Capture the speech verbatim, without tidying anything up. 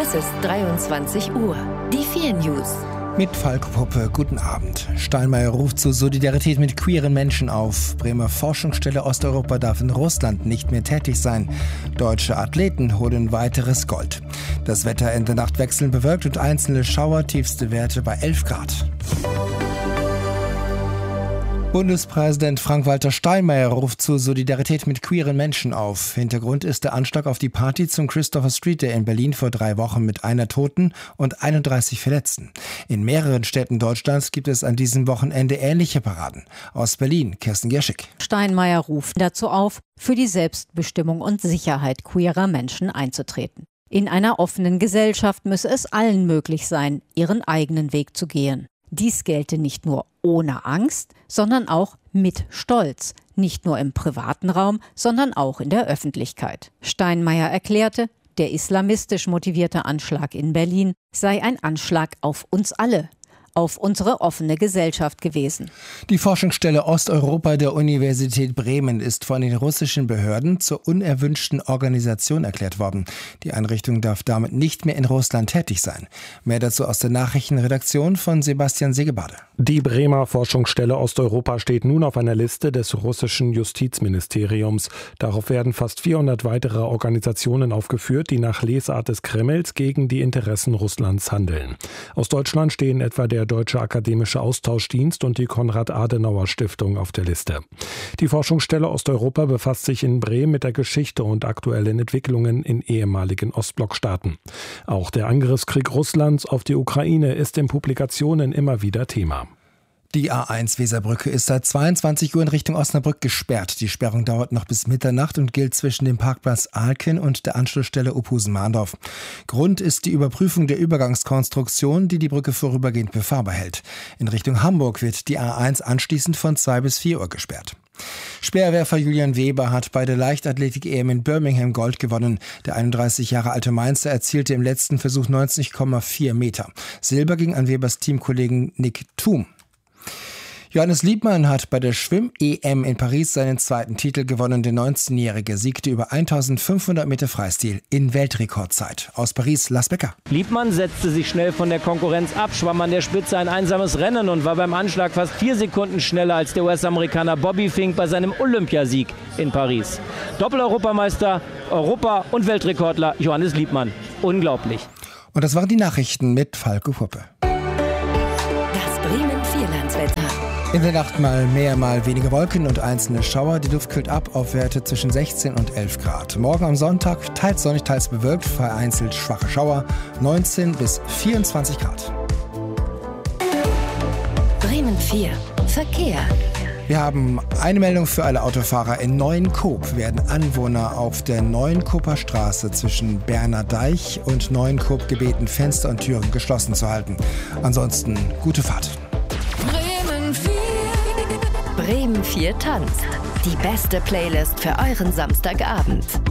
Es ist dreiundzwanzig Uhr. Die vier News. Mit Falk Puppe, guten Abend. Steinmeier ruft zur Solidarität mit queeren Menschen auf. Bremer Forschungsstelle Osteuropa darf in Russland nicht mehr tätig sein. Deutsche Athleten holen weiteres Gold. Das Wetter in der Nacht wechselnd bewölkt und einzelne Schauer, tiefste Werte bei elf Grad. Bundespräsident Frank-Walter Steinmeier ruft zur Solidarität mit queeren Menschen auf. Hintergrund ist der Anschlag auf die Party zum Christopher Street Day in Berlin vor drei Wochen mit einer Toten und einunddreißig Verletzten. In mehreren Städten Deutschlands gibt es an diesem Wochenende ähnliche Paraden. Aus Berlin, Kirsten Gerschig. Steinmeier ruft dazu auf, für die Selbstbestimmung und Sicherheit queerer Menschen einzutreten. In einer offenen Gesellschaft müsse es allen möglich sein, ihren eigenen Weg zu gehen. Dies gelte nicht nur ohne Angst, sondern auch mit Stolz. Nicht nur im privaten Raum, sondern auch in der Öffentlichkeit. Steinmeier erklärte, der islamistisch motivierte Anschlag in Berlin sei ein Anschlag auf uns alle, auf unsere offene Gesellschaft gewesen. Die Forschungsstelle Osteuropa der Universität Bremen ist von den russischen Behörden zur unerwünschten Organisation erklärt worden. Die Einrichtung darf damit nicht mehr in Russland tätig sein. Mehr dazu aus der Nachrichtenredaktion von Sebastian Segebade. Die Bremer Forschungsstelle Osteuropa steht nun auf einer Liste des russischen Justizministeriums. Darauf werden fast vierhundert weitere Organisationen aufgeführt, die nach Lesart des Kremls gegen die Interessen Russlands handeln. Aus Deutschland stehen etwa der Deutsche Akademische Austauschdienst und die Konrad-Adenauer-Stiftung auf der Liste. Die Forschungsstelle Osteuropa befasst sich in Bremen mit der Geschichte und aktuellen Entwicklungen in ehemaligen Ostblockstaaten. Auch der Angriffskrieg Russlands auf die Ukraine ist in Publikationen immer wieder Thema. Die A eins Weserbrücke ist seit zweiundzwanzig Uhr in Richtung Osnabrück gesperrt. Die Sperrung dauert noch bis Mitternacht und gilt zwischen dem Parkplatz Ahlken und der Anschlussstelle Uphusen-Mahndorf. Grund ist die Überprüfung der Übergangskonstruktion, die die Brücke vorübergehend befahrbar hält. In Richtung Hamburg wird die A eins anschließend von zwei bis vier Uhr gesperrt. Speerwerfer Julian Weber hat bei der Leichtathletik-E M in Birmingham Gold gewonnen. Der einunddreißig Jahre alte Mainzer erzielte im letzten Versuch neunzig Komma vier Meter. Silber ging an Webers Teamkollegen Nick Thum. Johannes Liebmann hat bei der Schwimm-E M in Paris seinen zweiten Titel gewonnen. Der neunzehnjährige siegte über eintausendfünfhundert Meter Freistil in Weltrekordzeit. Aus Paris, Lars Becker. Liebmann setzte sich schnell von der Konkurrenz ab, schwamm an der Spitze ein einsames Rennen und war beim Anschlag fast vier Sekunden schneller als der U S-Amerikaner Bobby Fink bei seinem Olympiasieg in Paris. Doppel-Europameister, Europa- und Weltrekordler Johannes Liebmann. Unglaublich. Und das waren die Nachrichten mit Falk Puppe. Das Bremen-Vierlandswetter. In der Nacht mal mehr, mal weniger Wolken und einzelne Schauer. Die Luft kühlt ab auf Werte zwischen sechzehn und elf Grad. Morgen am Sonntag teils sonnig, teils bewölkt, vereinzelt schwache Schauer, neunzehn bis vierundzwanzig Grad. Bremen vier. Verkehr. Wir haben eine Meldung für alle Autofahrer. In Neuenkoop werden Anwohner auf der Neuenkoper Straße zwischen Berner Deich und Neuenkoop gebeten, Fenster und Türen geschlossen zu halten. Ansonsten gute Fahrt. Bremen vier tanzt. Die beste Playlist für euren Samstagabend.